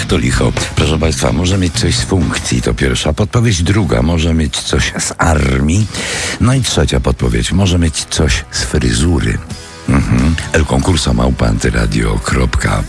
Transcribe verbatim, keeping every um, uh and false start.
to licho. Proszę Państwa, może mieć coś z funkcji, to pierwsza podpowiedź. Druga, może mieć coś z armii. No i trzecia podpowiedź, może mieć coś z fryzury. Mhm. El Concurso małpa antyradio kropka